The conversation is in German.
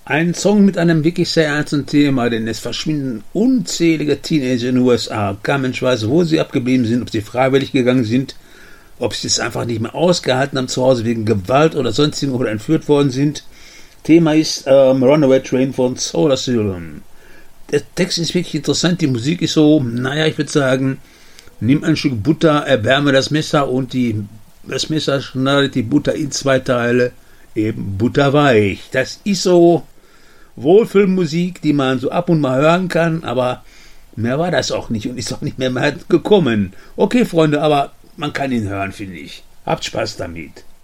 Ein Song mit einem wirklich sehr ernsten Thema, denn es verschwinden unzählige Teenager in den USA. Kein Mensch weiß, wo sie abgeblieben sind, ob sie freiwillig gegangen sind, ob sie es einfach nicht mehr ausgehalten haben zu Hause wegen Gewalt oder sonstigem oder entführt worden sind. Thema ist Runaway Train von Soul Asylum. Der Text ist wirklich interessant, die Musik ist so, ich würde sagen, nimm ein Stück Butter, erwärme das Messer und das Messer schneidet die Butter in 2 Teile, eben butterweich. Das ist so Wohlfühlmusik, die man so ab und mal hören kann, aber mehr war das auch nicht und ist auch nicht mehr gekommen. Okay, Freunde, aber man kann ihn hören, finde ich. Habt Spaß damit.